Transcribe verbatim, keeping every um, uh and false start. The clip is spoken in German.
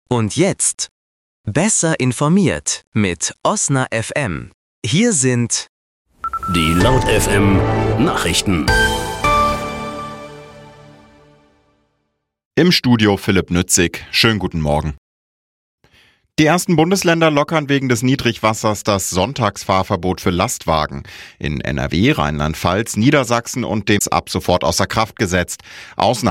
Und jetzt besser informiert mit Osna F M. Hier sind die Laut F M Nachrichten. Im Studio Philipp Nützig. Schönen guten Morgen. Die ersten Bundesländer lockern wegen des Niedrigwassers das Sonntagsfahrverbot für Lastwagen. In N R W, Rheinland-Pfalz, Niedersachsen und dem ab sofort außer Kraft gesetzt. Ausnahmen